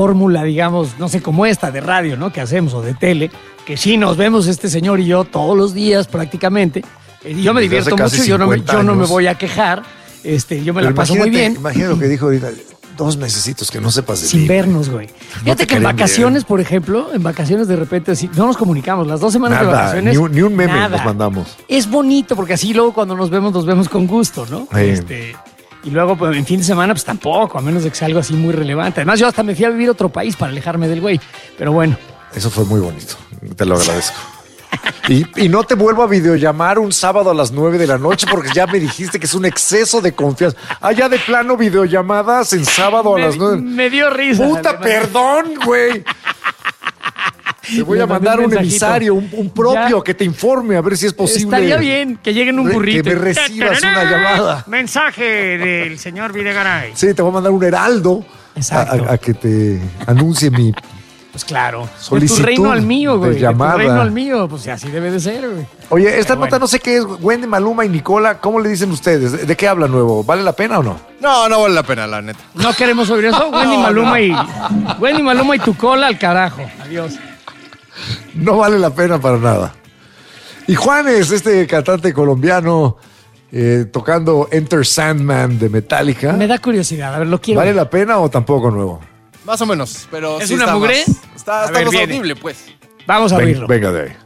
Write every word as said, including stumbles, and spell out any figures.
fórmula, digamos, no sé, como esta de radio, ¿no? Que hacemos, o de tele, que sí nos vemos este señor y yo todos los días prácticamente. Y yo me Desde divierto hace mucho, yo no, me, yo no me años. voy a quejar. Este, yo me Pero la paso muy bien. Imagina lo que dijo ahorita. Dos mesecitos que no sepas de Sin mí. vernos, güey. Fíjate te que en caerían vacaciones, bien. por ejemplo, en vacaciones de repente así, no nos comunicamos. Las dos semanas de Nada, vacaciones. ni un, ni un meme nada. nos mandamos. Es bonito porque así luego cuando nos vemos, nos vemos con gusto, ¿no? Sí. Este, y luego pues, en fin de semana, pues tampoco, a menos de que sea algo así muy relevante. Además, yo hasta me fui a vivir a otro país para alejarme del güey. Pero bueno. Eso fue muy bonito. Te lo agradezco. Y, y no te vuelvo a videollamar un sábado a las nueve de la noche porque ya me dijiste que es un exceso de confianza. Ah, ya de plano videollamadas en sábado a Me, las nueve. me dio risa. Puta, además. perdón, güey. Te voy Le a mandé mandar un un mensajito. emisario, un, un propio Ya. que te informe a ver si es posible. Estaría bien que llegue en un Re- burrito. que me recibas una llamada. Mensaje del señor Videgaray. Sí, te voy a mandar un heraldo a, Exacto. a- a que te anuncie mi... Pues claro. Solicitud de tu reino al mío, de güey. De, tu llamada. reino al mío. Pues así debe de ser, güey. Oye, esta Pero nota bueno. no sé qué es. Wendy, Maluma y Nicola, ¿cómo le dicen ustedes? ¿De, de qué habla nuevo? ¿Vale la pena o no? No, no vale la pena, la neta. No queremos oír eso. Wendy Maluma y Wendy Maluma y tu cola al carajo. Adiós. No vale la pena para nada. Y Juanes, este cantante colombiano, eh, tocando Enter Sandman de Metallica. Me da curiosidad. A ver, lo quiero. ¿Vale ver. la pena o tampoco nuevo? Más o menos, pero ¿Es sí una está mugre? más- Está, A está ver, más viene. audible, pues. Vamos a Ven- oírlo. venga de ahí.